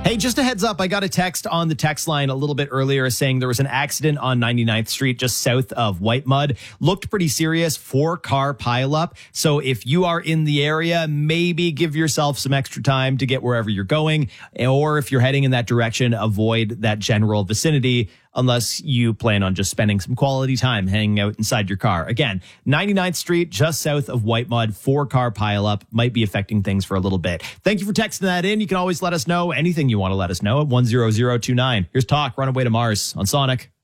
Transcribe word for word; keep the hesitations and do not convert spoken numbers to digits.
Hey, just a heads up. I got a text on the text line a little bit earlier saying there was an accident on ninety-ninth Street just south of White Mud. Looked pretty serious, four car pileup. So if you are in the area, maybe give yourself some extra time to get wherever you're going. Or if you're heading in that direction, avoid that general vicinity unless you plan on just spending some quality time hanging out inside your car. Again, ninety-ninth Street, just south of White Mud, four car pileup might be affecting things for a little bit. Thank you for texting that in. You can always let us know anything you want to let us know at one zero zero two nine. Here's Talk, Runaway to Mars on Sonic.